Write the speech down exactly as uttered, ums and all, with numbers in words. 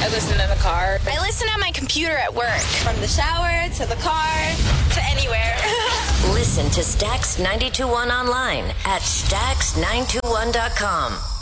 I listen in the car. I listen on my computer at work. From the shower to the car to anywhere. Listen to Stax ninety-two point one online at stax nine two one dot com.